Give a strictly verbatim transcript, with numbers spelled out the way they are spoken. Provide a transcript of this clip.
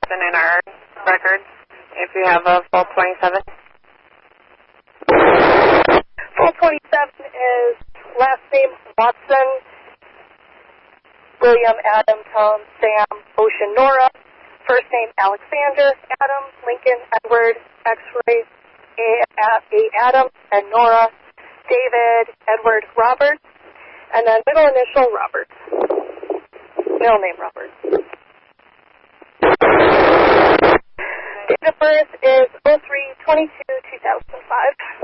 Watson in our records, if you have a full twenty-seven. Full twenty-seven is last name Watson, William, Adam, Tom, Sam, Ocean, Nora. First name Alexander, Adam, Lincoln, Edward, X-Ray, A, A, Adam, and Nora, David, Edward, Robert, and then middle initial Robert. Middle name Robert. Date of birth is oh three twenty-two two thousand five.